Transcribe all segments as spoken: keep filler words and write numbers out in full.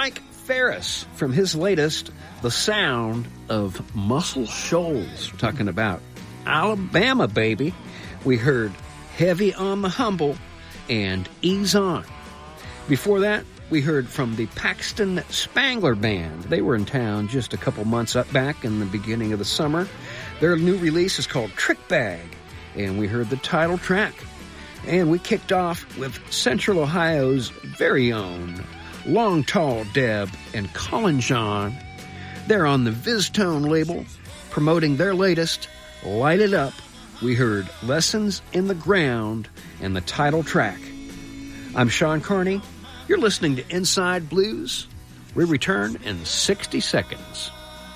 Mike Ferris from his latest, The Sound of Muscle Shoals. We're talking about Alabama, baby. We heard Heavy on the Humble and Ease On. Before that, we heard from the Paxton Spangler Band. They were in town just a couple months up back in the beginning of the summer. Their new release is called Trick Bag, and we heard the title track. And we kicked off with Central Ohio's very own Long Tall Deb and Colin John. They're on the VizTone label, promoting their latest, Light It Up. We heard Lessons in the Ground and the title track. I'm Sean Carney. You're listening to Inside Blues. We return in sixty seconds.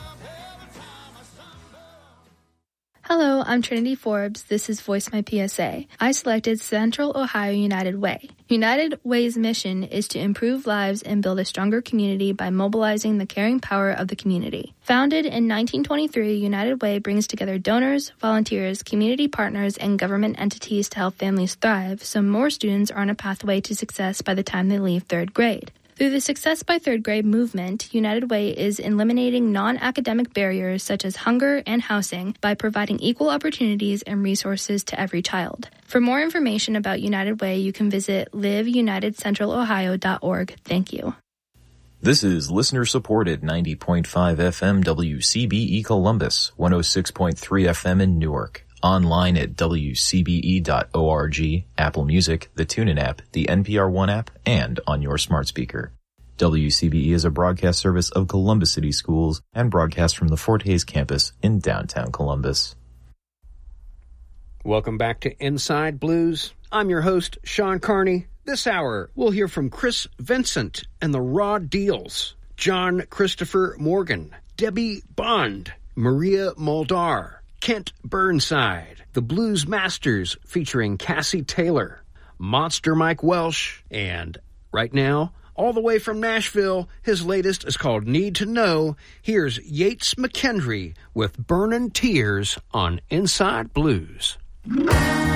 Hello, I'm Trinity Forbes. This is Voice My P S A. I selected Central Ohio United Way. United Way's mission is to improve lives and build a stronger community by mobilizing the caring power of the community. Founded in nineteen twenty-three, United Way brings together donors, volunteers, community partners, and government entities to help families thrive so more students are on a pathway to success by the time they leave third grade. Through the Success by Third Grade movement, United Way is eliminating non-academic barriers such as hunger and housing by providing equal opportunities and resources to every child. For more information about United Way, you can visit live united central ohio dot org. Thank you. This is listener-supported ninety point five F M W C B E Columbus, one oh six point three F M in Newark. Online at w c b e dot org, Apple Music, the TuneIn app, the N P R One app, and on your smart speaker. W C B E is a broadcast service of Columbus City Schools and broadcasts from the Fort Hays campus in downtown Columbus. Welcome back to Inside Blues. I'm your host, Sean Carney. This hour, we'll hear from Chris Vincent and the Raw Deals, John Christopher Morgan, Debbie Bond, Maria Muldar, Kent Burnside, the Blues Masters featuring Cassie Taylor, Monster Mike Welsh, and right now, all the way from Nashville, his latest is called Need to Know. Here's Yates McKendry with Burnin' Tears on Inside Blues.